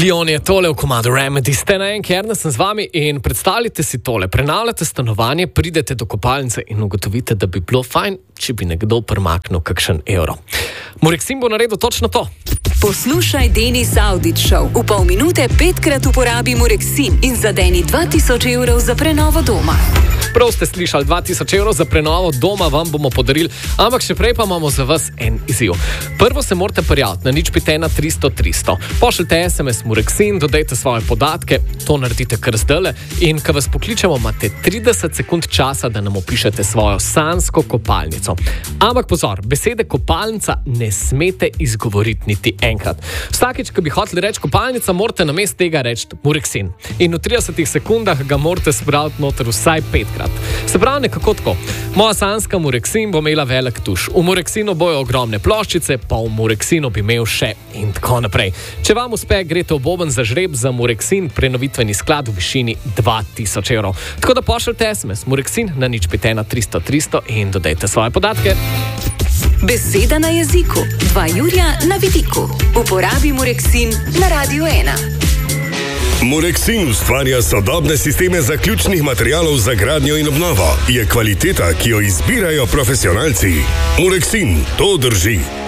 Leon je tole v komadu Remedy. Ste na enki, Ernest sem z vami in predstavljate si tole. Prenavljate stanovanje, pridete do kopalnice in ugotovite, da bi bilo fajn, če bi nekdo premaknil kakšen evro. Mureksin bo naredil točno to. Poslušaj Denis Audić Show. V pol minute 5-krat uporabi Mureksin in zadeni 2000 evrov za prenovo doma. Prav ste slišali, 2000 evrov za prenovo doma vam bomo podarili, ampak še prej pa imamo za vas en izziv. Prvo se morate prijaviti na 051-300-300. Pošljite SMS Mureksin, dodajte svoje podatke, to naredite kar zdajle in ko vas pokličemo, imate 30 sekund časa, da nam opišete svojo sanjsko kopalnico. Ampak pozor, besede kopalnica ne smete izgovoriti niti enkrat. Vsakič, ko bi hoteli reči kopalnica, morate namesto tega reči Mureksin. In v 30 sekundah ga morate spraviti noter vsaj 5krat. Se pravi nekako tako. Moja sanjska Mureksin bo imela velik tuš. V Mureksinu bojo ogromne ploščice, pa v Mureksinu bi imel še in tako naprej. Če vam uspe, greste v boben za žreb za Mureksin prenovitveni sklad v višini 2000 evrov. Tako da pošljite SMS Mureksin na 051-300-300 in dodajte svoje podatke. Beseda na jeziku. 2 jurja na vidiku. Uporabi Mureksin na Radio 1. Mureksin ustvarja sodobne sisteme zaključnih materialov za gradnjo in obnovo. Je kvaliteta, ki jo izbirajo profesionalci. Mureksin, to drži.